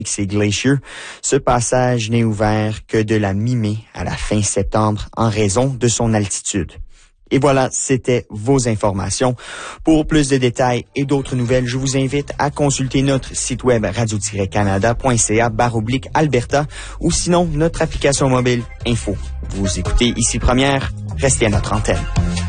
et Glacier. Ce passage n'est ouvert que de la mi-mai à la fin septembre en raison de son altitude. Et voilà, c'était vos informations. Pour plus de détails et d'autres nouvelles, je vous invite à consulter notre site web radio-canada.ca/Alberta ou sinon notre application mobile Info. Vous écoutez Ici Première, restez à notre antenne.